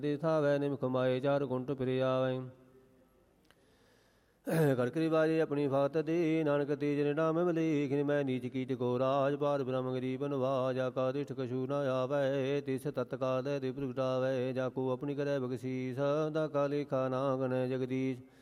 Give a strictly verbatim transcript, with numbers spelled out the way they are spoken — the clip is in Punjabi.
ਦੇ ਥਾਵੈ ਨਿਮਖ ਮਾਏ ਚਾਰ ਕੁੰਟ ਫਿਰ ਆਵੈ। ਕੜਕਰੀ ਬਾਜੀ ਆਪਣੀ ਫਾਤ ਦੀ ਨਾਨਕ ਤੀਜ ਨਿਡਾਮ ਬਲੀਖ ਮੈਂ ਨੀਚ ਕੀਟ ਕੋ ਰਾਜ ਪਾਰ ਬ੍ਰਹਮ ਗਰੀਬ ਨਵਾਜ ਆਕਾ ਦਿਸ਼ਟ ਕਛੂ ਨ ਆਵੈ ਤਿਸ ਤਤਕਾਲ ਦੇ ਪ੍ਰਗਟਾਵੈ ਜਾ ਕੋ ਆਪਣੀ ਕਰੈ ਬਖਸ਼ੀਸ ਦਾ ਕਾ ਲੇਖਾ ਨਾ ਗਣੈ ਜਗਦੀਸ਼।